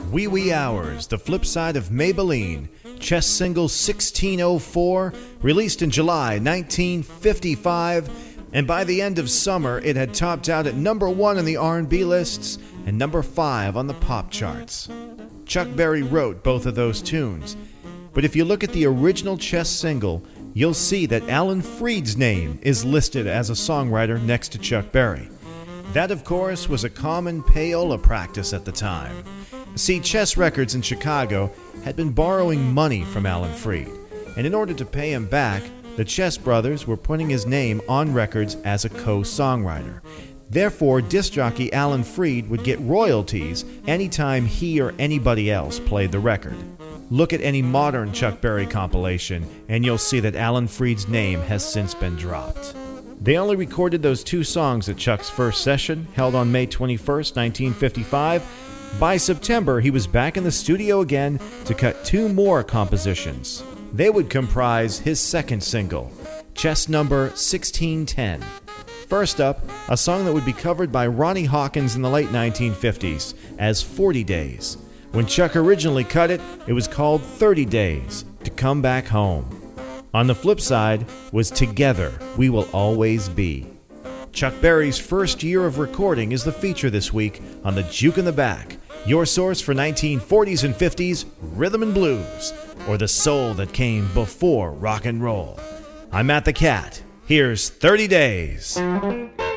Wee Wee Hours, the flip side of Maybelline, Chess single 1604, released in July 1955, and by the end of summer it had topped out at number 1 on the R&B lists and number 5 on the pop charts. Chuck Berry wrote both of those tunes, but if you look at the original Chess single, you'll see that Alan Freed's name is listed as a songwriter next to Chuck Berry. That, of course, was a common payola practice at the time. See, Chess Records in Chicago had been borrowing money from Alan Freed, and in order to pay him back, the Chess brothers were putting his name on records as a co-songwriter. Therefore, disc jockey Alan Freed would get royalties anytime he or anybody else played the record. Look at any modern Chuck Berry compilation, and you'll see that Alan Freed's name has since been dropped. They only recorded those 2 songs at Chuck's first session, held on May 21st, 1955. By September, he was back in the studio again to cut 2 more compositions. They would comprise his second single, Chess number 1610. First up, a song that would be covered by Ronnie Hawkins in the late 1950s as 40 Days. When Chuck originally cut it, it was called 30 Days, To Come Back Home. On the flip side was Together We Will Always Be. Chuck Berry's first year of recording is the feature this week on the Juke in the Back, your source for 1940s and 50s rhythm and blues, or the soul that came before rock and roll. I'm Matt the Cat. Here's 30 Days.